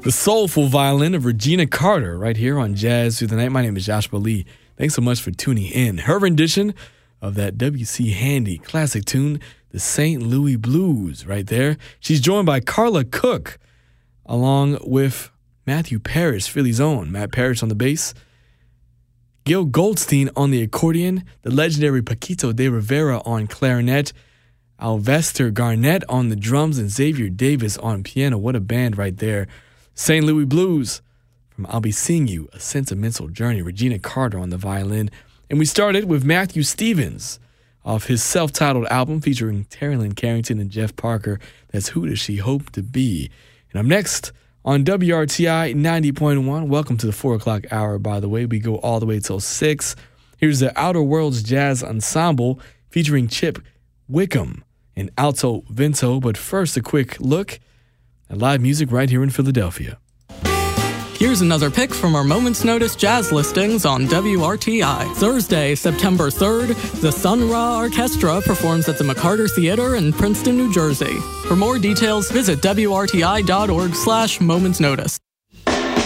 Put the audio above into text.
The soulful violin of Regina Carter right here on Jazz Through the Night. My name is Joshua Lee. Thanks so much for tuning in. Her rendition of that W.C. Handy classic tune, the St. Louis Blues, right there. She's joined by Carla Cook, along with Matthew Parrish, Philly's own. Matt Parrish on the bass. Gil Goldstein on the accordion. The legendary Paquito de Rivera on clarinet. Alvester Garnett on the drums and Xavier Davis on piano. What a band right there. St. Louis Blues from I'll Be Seeing You, A Sentimental Journey. Regina Carter on the violin. And we started with Matthew Stevens off his self-titled album featuring Terry Lynn Carrington and Jeff Parker. That's Who Does She Hope to Be? And up next on WRTI 90.1. Welcome to the 4 o'clock hour, by the way. We go all the way till 6. Here's the Outer Worlds Jazz Ensemble featuring Chip Wickham and Alto Vento. But first, a quick look at live music right here in Philadelphia. Here's another pick from our Moment's Notice jazz listings on WRTI. Thursday, September 3rd, the Sun Ra Orchestra performs at the McCarter Theater in Princeton, New Jersey. For more details, visit WRTI.org/Moment's Notice.